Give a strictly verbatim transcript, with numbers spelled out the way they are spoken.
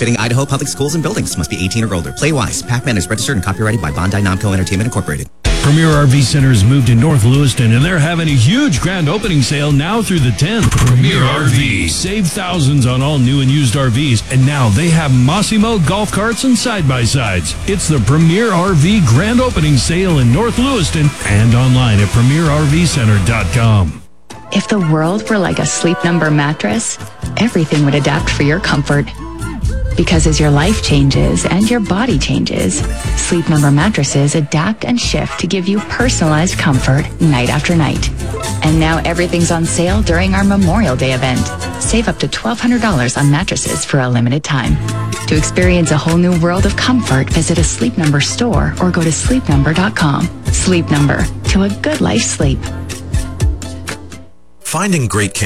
benefiting Idaho public schools and buildings. Must be eighteen or older. Play wise. Pac-Man is registered and copyrighted by Bondi Namco Entertainment Incorporated. Premier R V Center has moved to North Lewiston, and they're having a huge grand opening sale now through the tenth. Premier R V. Save thousands on all new and used R Vs, and now they have Massimo golf carts and side-by-sides. It's the Premier R V grand opening sale in North Lewiston and online at premier r v center dot com. If the world were like a Sleep Number mattress, everything would adapt for your comfort. Because as your life changes and your body changes, Sleep Number mattresses adapt and shift to give you personalized comfort night after night. And now everything's on sale during our Memorial Day event. Save up to twelve hundred dollars on mattresses for a limited time. To experience a whole new world of comfort, visit a Sleep Number store or go to sleep number dot com. Sleep Number, to a good life sleep. Finding great